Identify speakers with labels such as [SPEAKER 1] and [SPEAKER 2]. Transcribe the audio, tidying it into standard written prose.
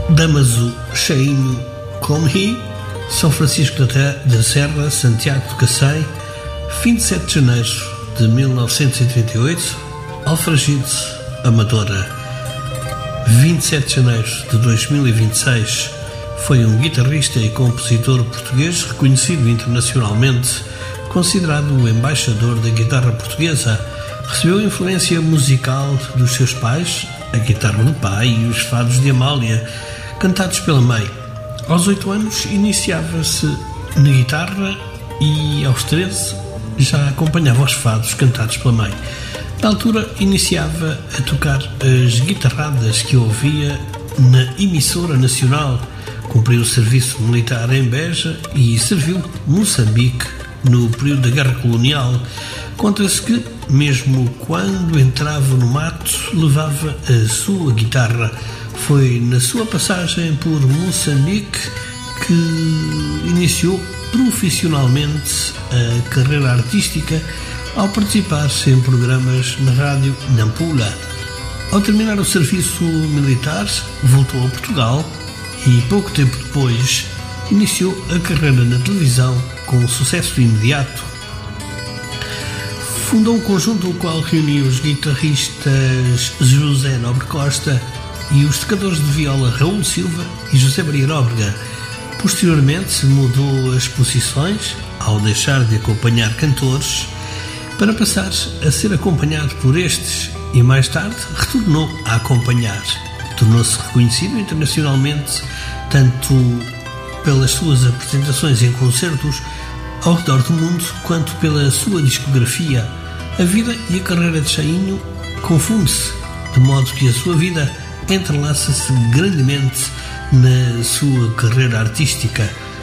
[SPEAKER 1] Damaso, Cheinho, Comhi, São Francisco da Serra, Santiago do Cacém, fim de 7 de janeiro de 1938, Alfragide, Amadora. 27 de janeiro de 2026, foi um guitarrista e compositor português reconhecido internacionalmente, considerado o embaixador da guitarra portuguesa. Recebeu influência musical dos seus pais, a guitarra do pai e os fados de Amália, cantados pela mãe. Aos 8 anos iniciava-se na guitarra e aos 13 já acompanhava os fados cantados pela mãe. Na altura iniciava a tocar as guitarradas que ouvia na emissora nacional, cumpriu o serviço militar em Beja e serviu Moçambique no período da Guerra Colonial. Conta-se que, mesmo quando entrava no mato, levava a sua guitarra. Foi na sua passagem por Moçambique que iniciou profissionalmente a carreira artística ao participar em programas na rádio Nampula. Ao terminar o serviço militar, voltou a Portugal e pouco tempo depois iniciou a carreira na televisão com sucesso imediato. Fundou um conjunto no qual reuniu os guitarristas José Nobre Costa e os tocadores de viola Raul Silva e José Maria Nóbrega. Posteriormente mudou as posições ao deixar de acompanhar cantores para passar a ser acompanhado por estes e mais tarde retornou a acompanhar. Tornou-se reconhecido internacionalmente tanto pelas suas apresentações em concertos ao redor do mundo quanto pela sua discografia. A vida e a carreira de Cheinho confunde-se, de modo que a sua vida entrelaça-se grandemente na sua carreira artística.